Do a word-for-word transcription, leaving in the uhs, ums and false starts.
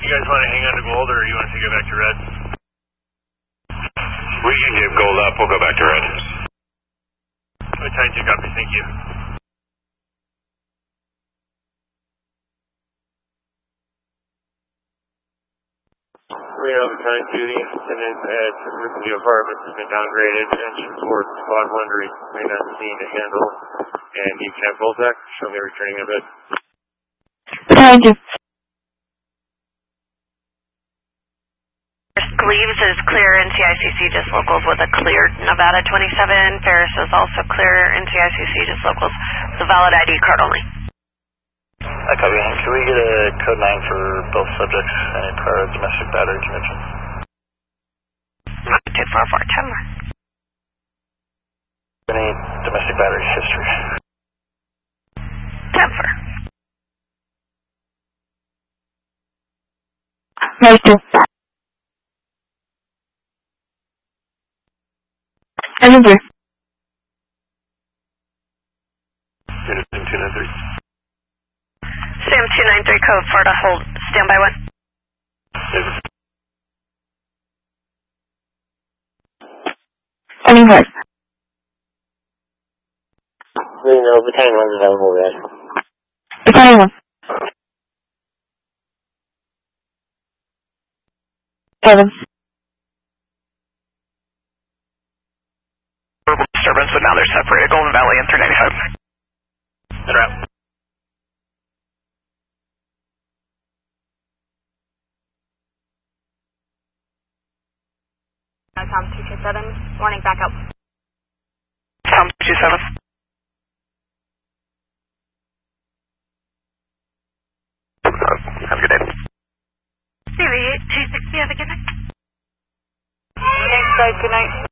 You guys want to hang on to gold, or you want to take it back to red? We can give gold up, we'll go back to red. What time you copy, thank you. Reno Battalion duty, incident at Riverview Apartments has been downgraded. Engine report squad one to remain on scene to handle. And you can have Voltec, she'll be returning in a bit. Thank you. Gleaves is clear in T I C C, just locals with a cleared Nevada twenty-seven. Ferris is also clear in T I C C, just locals with a valid I D card only. I copy. Can we get a code nine for both subjects? Any prior domestic battery convictions? two four four, ten more. Any domestic battery history? ten four. Thank you. Thank you. Unit two nine three. Sam two nine three code four to hold, standby one. Heading hard. Reno Battalion one is available, red. Battalion one. Seven. Disturbance, but now they're separated. Golden Valley and three ninety-five. They're out. Tom two two seven, morning backup. Tom two two seven. Have a good day. C V eight two sixty, have a good night. Thanks, guys, good night.